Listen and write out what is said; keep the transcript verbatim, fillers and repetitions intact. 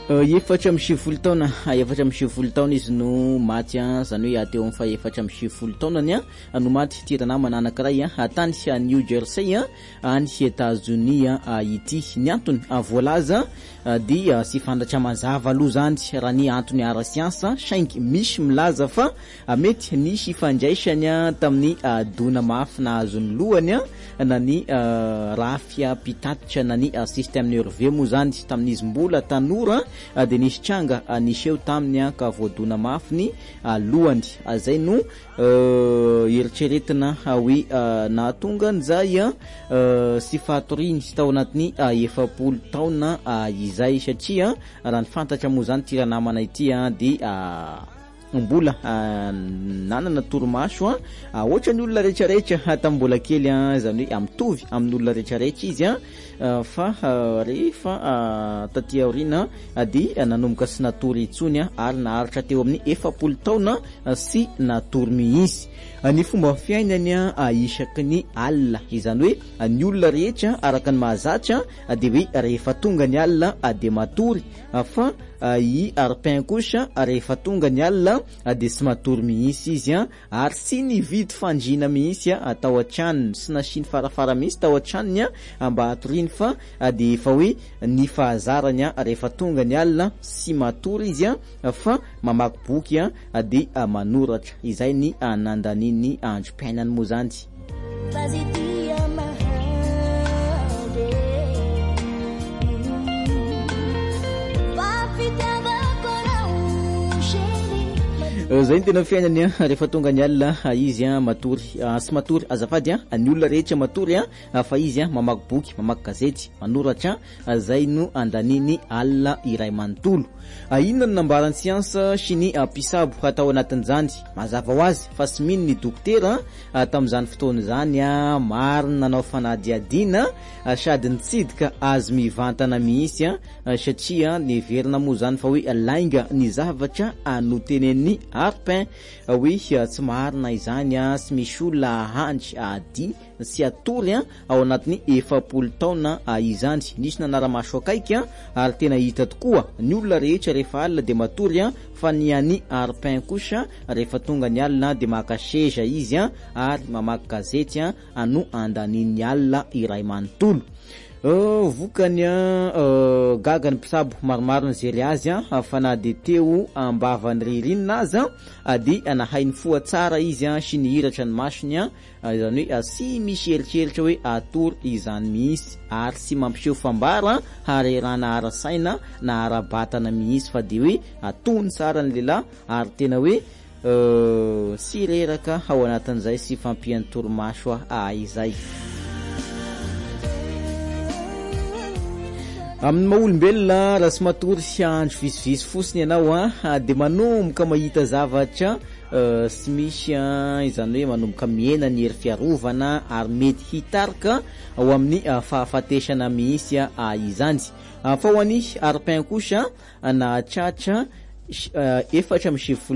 efatra amby sivifolo taona efatra amby sivifolo taona izy no maty a zany hoe teo amin'ny fa efatra amby sivifolo taonany a no maty tiranamana anankiray a tany a New Jersey a any États-Unis a ity ny antony voalaza dia sy fantatra mazava aloha zany raha ny antony ara siansa saingy misy milaza fa mety nisy ifandraisany tamin'ny dona mafy nahazo ny lohany na ny rafia pitatitra na ny système nerveux moa zany tamin'izy mbola tanora de nisy tranga niseho taminy ka voadona mafy ny lohany zay no eritreretina hoe nahatonga an'izay sy fatoriny sy tao anatin'ny efapolo taona izay satria raha ny fantatra moa zany tiranamana ity de mbola nanana toromaso ohatra ny olona rehetrarehetra tambola kely zany hoe amitovy amin'olona rehetrarehetra izy fa rehefa taty aorina dia nanomboka sy natory itsony ary naharitra teo amin'ny efapolo taona sy natory mihitsy ny fomba fiainany isaky ny alina izany hoe ny olona rehetra araka ny mahazatra dia hoe rehefa tonga ny alina dia matory fa i arpain kosa rehefa tonga ny alina dia sy matory mihitsy izy ary sy nividy fandrina mihitsy atao an-tranony sy nasiny farafara mihitsy tao an-tranony mba hatoriny fa dia efa hoe ny fahazarany rehefa tonga ny alina sy matory izy fa mamaky boky dia manoratra izay ny nandaniny androm-piainany moa zany. Zay ny tena fiainany rehefa tonga ny alina izy matory sy matory azafady ny olona rehetra matory fa izy mamaky boky mamaky gazety manoratra zay no andaniny alina iray manontolo. Inona ny nambaran'ny siansa sy ny mpisabo atao anatin'izany mazava ho azy fa sy mino ny dokotera tamin'izany fotoana zany marina nanao fanadihadiana sady nitsidika azy mivantana mihitsy satria neverina moa zany fa hoe lainga ny zavatra anotenen'ny arpain hoe tsy marina izany sy misy olona handry ady sy atory ao anatin'ny efapolo taona izany. Nisy nanaramaso akaiky ary tena hita tokoa ny olona rehetra rehefa alina dia matory fa ny any arpain kosa rehefa tonga ny alina dia makaseza izy ary mamaky gazety no andaniny alina iray manontolo. Vokany gaga ny mpisabo maromaro ny zery azy fa na dia teo ambavany ririnina azy dia nahainy foa tsara izy sy nihiratra ny masony izany hoe sy misy eritreritra hoe atory izany mihitsy ary sy mampiseho fambara harerana ara-saina na ara-batana mihitsy fa dia hoe atony tsara ny lehilahy ary tena hoe sy reraka ao anatin'izay sy fampian'ny torimaso izay. Amin'ny maha-olombelona raha sy matory sy andro visivisy fosiny ianao dia manomboka mahita zavatra sy misy izany hoe manomboka miena ny hery fiarovana ary mety hitarika ao amin'ny fahafatesana mihitsy izany. Fa ho an'ny arpain kosa na tratra efatra amby sivifolo